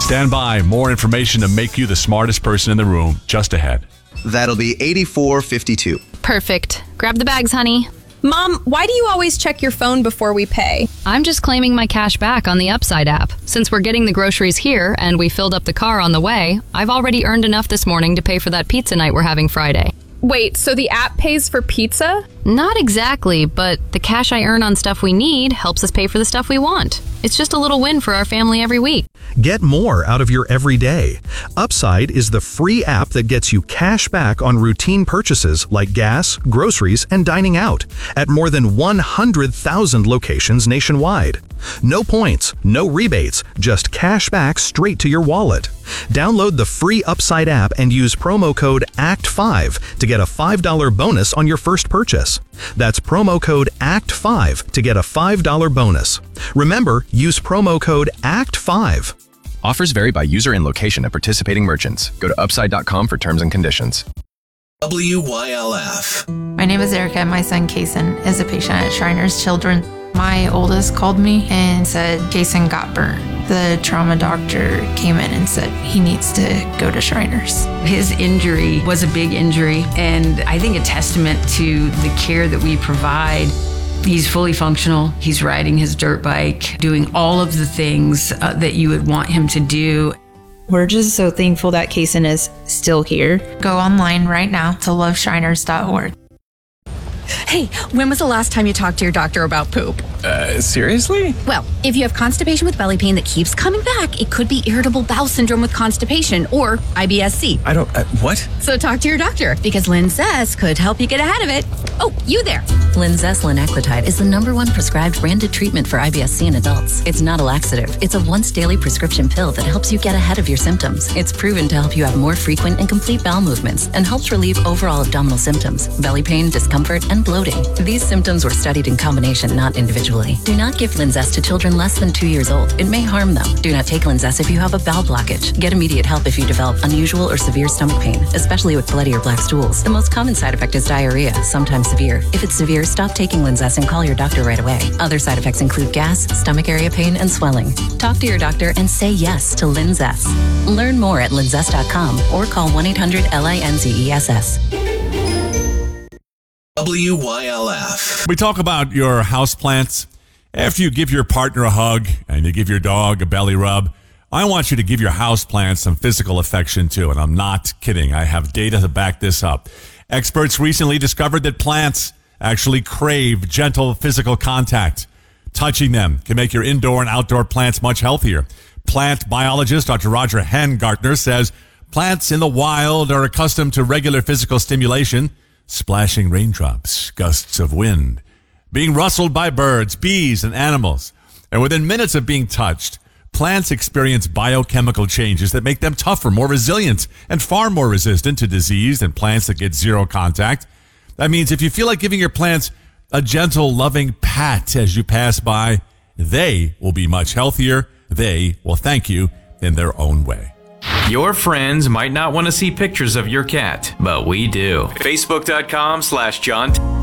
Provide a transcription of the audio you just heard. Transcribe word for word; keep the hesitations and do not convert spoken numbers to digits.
Stand by. More information to make you the smartest person in the room just ahead. That'll be eighty-four fifty-two. Perfect. Grab the bags, honey. Mom, why do you always check your phone before we pay? I'm just claiming my cash back on the Upside app. Since we're getting the groceries here and we filled up the car on the way, I've already earned enough this morning to pay for that pizza night we're having Friday. Wait, so the app pays for pizza? Not exactly, but the cash I earn on stuff we need helps us pay for the stuff we want. It's just a little win for our family every week. Get more out of your everyday. Upside is the free app that gets you cash back on routine purchases like gas, groceries, and dining out at more than one hundred thousand locations nationwide. No points, no rebates, just cash back straight to your wallet. Download the free Upside app and use promo code A C T five to get a five dollars bonus on your first purchase. That's promo code A C T five to get a five dollars bonus. Remember, use promo code A C T five. Offers vary by user and location at participating merchants. Go to upside dot com for terms and conditions. W Y L F. My name is Erica. My son, Kason, is a patient at Shriners Children. My oldest called me and said Kason got burned. The trauma doctor came in and said he needs to go to Shriners. His injury was a big injury, and I think a testament to the care that we provide. He's fully functional. He's riding his dirt bike, doing all of the things uh, that you would want him to do. We're just so thankful that Kason is still here. Go online right now to love shriners dot org. Hey, when was the last time you talked to your doctor about poop? Uh, seriously? Well, if you have constipation with belly pain that keeps coming back, it could be irritable bowel syndrome with constipation or I B S C. I don't, uh, what? So talk to your doctor because Linzess could help you get ahead of it. Oh, you there. Linzess linaclotide is the number one prescribed branded treatment for I B S C in adults. It's not a laxative. It's a once daily prescription pill that helps you get ahead of your symptoms. It's proven to help you have more frequent and complete bowel movements and helps relieve overall abdominal symptoms, belly pain, discomfort, and bloating. These symptoms were studied in combination, not individually. Do not give Linzess to children less than two years old. It may harm them. Do not take Linzess if you have a bowel blockage. Get immediate help if you develop unusual or severe stomach pain, especially with bloody or black stools. The most common side effect is diarrhea, sometimes severe. If it's severe, stop taking Linzess and call your doctor right away. Other side effects include gas, stomach area pain, and swelling. Talk to your doctor and say yes to Linzess. Learn more at linzess dot com or call one eight hundred L I N Z E S S. W Y L F. We talk about your houseplants. After you give your partner a hug and you give your dog a belly rub, I want you to give your houseplants some physical affection too. And I'm not kidding. I have data to back this up. Experts recently discovered that plants actually crave gentle physical contact. Touching them can make your indoor and outdoor plants much healthier. Plant biologist Doctor Roger Hengartner says plants in the wild are accustomed to regular physical stimulation, splashing raindrops, gusts of wind, being rustled by birds, bees, and animals. And within minutes of being touched, plants experience biochemical changes that make them tougher, more resilient, and far more resistant to disease than plants that get zero contact. That means if you feel like giving your plants a gentle, loving pat as you pass by, they will be much healthier. They will thank you in their own way. Your friends might not want to see pictures of your cat, but we do. Facebook dot com slash John